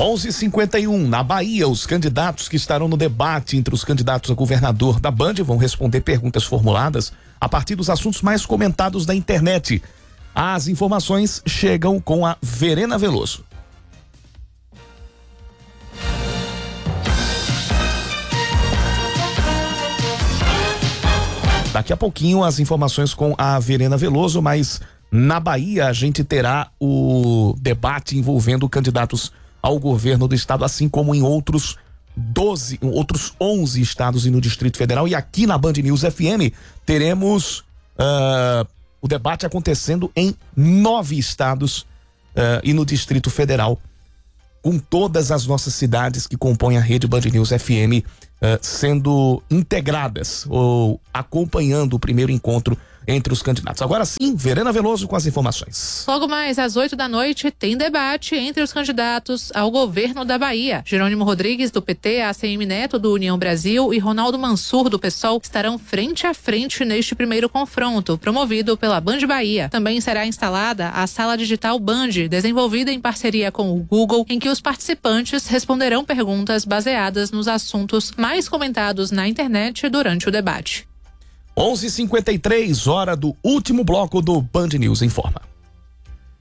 11h51, na Bahia, os candidatos que estarão no debate entre os candidatos a governador da Band vão responder perguntas formuladas a partir dos assuntos mais comentados da internet. As informações chegam com a Verena Veloso. Daqui a pouquinho as informações com a Verena Veloso, mas na Bahia a gente terá o debate envolvendo candidatos ao governo do estado, assim como em outros 11 estados e no Distrito Federal. E aqui na Band News FM teremos o debate acontecendo em 9 estados e no Distrito Federal, com todas as nossas cidades que compõem a rede Band News FM sendo integradas ou acompanhando o primeiro encontro entre os candidatos. Agora sim, Verena Veloso com as informações. Logo mais às 20h tem debate entre os candidatos ao governo da Bahia. Jerônimo Rodrigues, do PT, ACM Neto, do União Brasil, e Ronaldo Mansur, do PSOL, estarão frente a frente neste primeiro confronto, promovido pela Band Bahia. Também será instalada a Sala Digital Band, desenvolvida em parceria com o Google, em que os participantes responderão perguntas baseadas nos assuntos mais comentados na internet durante o debate. 11h53, hora do último bloco do Band News Informa.